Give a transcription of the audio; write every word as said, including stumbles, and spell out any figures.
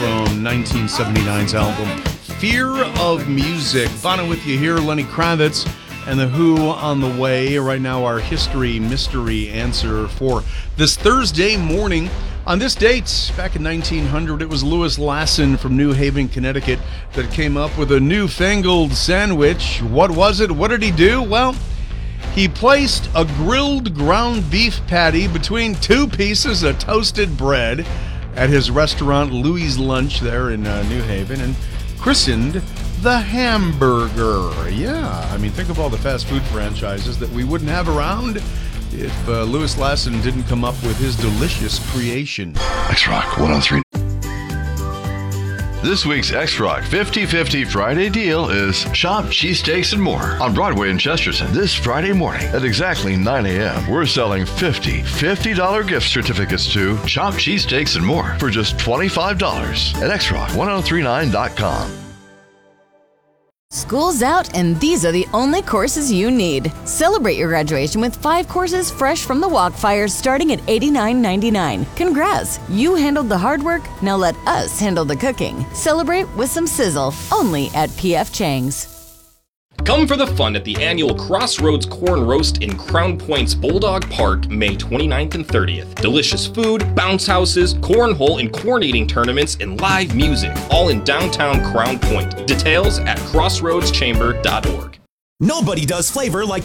from nineteen seventy-nine's album Fear of Music. Bono with you here, Lenny Kravitz and The Who on the way. Right now, our history mystery answer for this Thursday morning. On this date, back in nineteen hundred, it was Louis Lassen from New Haven, Connecticut, that came up with a newfangled sandwich. What was it? What did he do? Well, he placed a grilled ground beef patty between two pieces of toasted bread at his restaurant Louis' Lunch there in uh, New Haven and christened the Hamburger. Yeah, I mean, think of all the fast food franchises that we wouldn't have around if uh, Louis Lassen didn't come up with his delicious creation. X-Rock one oh three. This week's X-Rock fifty fifty Friday deal is Shop Cheesesteaks and More on Broadway in Chesterton. This Friday morning at exactly nine a.m. We're selling fifty fifty dollars gift certificates to Shop Cheesesteaks and More for just twenty-five dollars at X Rock ten thirty-nine dot com. School's out, and these are the only courses you need. Celebrate your graduation with five courses fresh from the Walkfire starting at eighty-nine ninety-nine. Congrats! You handled the hard work, now let us handle the cooking. Celebrate with some sizzle, only at P F Chang's. Come for the fun at the annual Crossroads Corn Roast in Crown Point's Bulldog Park, May twenty-ninth and thirtieth. Delicious food, bounce houses, cornhole and corn eating tournaments, and live music, all in downtown Crown Point. Details at crossroads chamber dot org. Nobody does flavor like